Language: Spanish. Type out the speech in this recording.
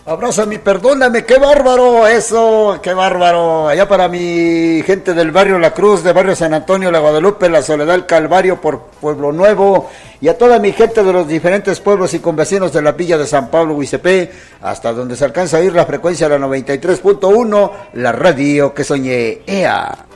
Abrázame, perdóname, qué bárbaro, eso, qué bárbaro. Allá para mi gente del barrio La Cruz, de barrio San Antonio, La Guadalupe, La Soledad, El Calvario, por Pueblo Nuevo, y a toda mi gente de los diferentes pueblos y convecinos de la villa de San Pablo, Huizepé, hasta donde se alcanza a oír la frecuencia de la 93.1, la radio que soñé. ¡Ea!